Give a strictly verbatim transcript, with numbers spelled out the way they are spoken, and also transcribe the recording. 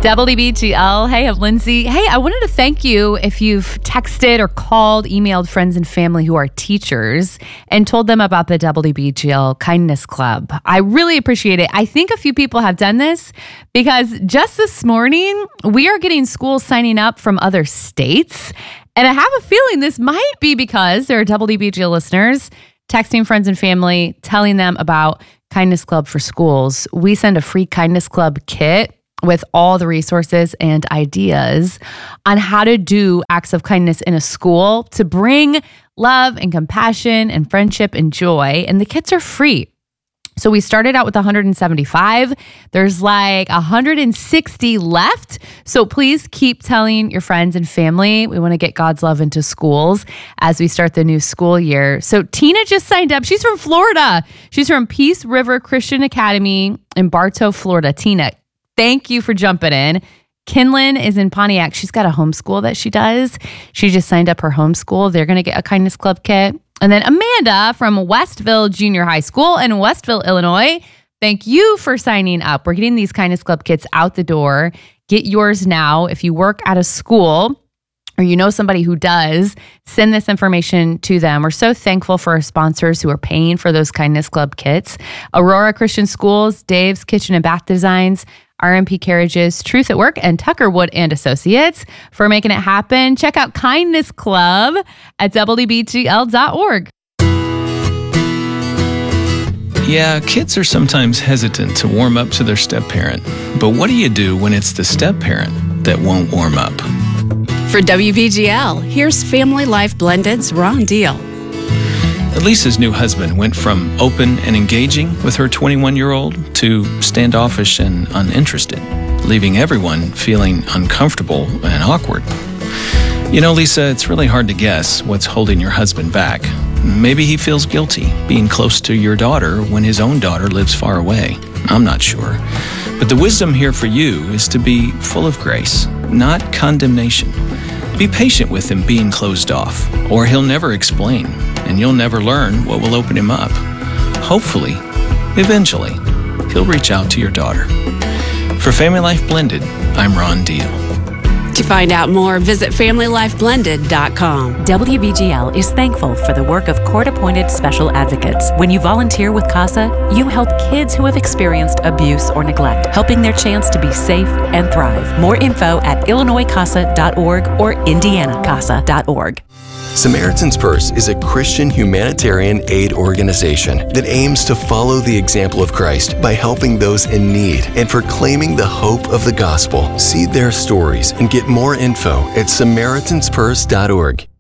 W B G L. Hey, I'm Lindsay. Hey, I wanted to thank you if you've texted or called, emailed friends and family who are teachers and told them about the W B G L Kindness Club. I really appreciate it. I think a few people have done this because just this morning, we are getting schools signing up from other states. And I have a feeling this might be because there are W B G L listeners texting friends and family, telling them about Kindness Club for schools. We send a free Kindness Club kit with all the resources and ideas on how to do acts of kindness in a school to bring love and compassion and friendship and joy. And the kits are free. So we started out with one hundred seventy-five. There's like one hundred sixty left. So please keep telling your friends and family. We want to get God's love into schools as we start the new school year. So Tina just signed up. She's from Florida. She's from Peace River Christian Academy in Bartow, Florida. Tina, thank you for jumping in. Kinlan is in Pontiac. She's got a homeschool that she does. She just signed up her homeschool. They're going to get a Kindness Club kit. And then Amanda from Westville Junior High School in Westville, Illinois. Thank you for signing up. We're getting these Kindness Club kits out the door. Get yours now. If you work at a school or you know somebody who does, send this information to them. We're so thankful for our sponsors who are paying for those Kindness Club kits. Aurora Christian Schools, Dave's Kitchen and Bath Designs, R M P Carriages, Truth at Work, and Tucker Wood and Associates for making it happen. Check out Kindness Club at W B G L dot org. Yeah, kids are sometimes hesitant to warm up to their step-parent. But what do you do when it's the step-parent that won't warm up? For W B G L, here's Family Life Blended's Ron Deal. Lisa's new husband went from open and engaging with her twenty-one-year-old to standoffish and uninterested, leaving everyone feeling uncomfortable and awkward. You know, Lisa, it's really hard to guess what's holding your husband back. Maybe he feels guilty being close to your daughter when his own daughter lives far away. I'm not sure. But the wisdom here for you is to be full of grace, not condemnation. Be patient with him being closed off, or he'll never explain, and you'll never learn what will open him up. Hopefully, eventually, he'll reach out to your daughter. For Family Life Blended, I'm Ron Deal. To find out more, visit family life blended dot com. W B G L is thankful for the work of court-appointed special advocates. When you volunteer with CASA, you help kids who have experienced abuse or neglect, helping their chance to be safe and thrive. More info at illinois casa dot org or indiana casa dot org. Samaritan's Purse is a Christian humanitarian aid organization that aims to follow the example of Christ by helping those in need and proclaiming the hope of the gospel. See their stories and get more info at samaritans purse dot org.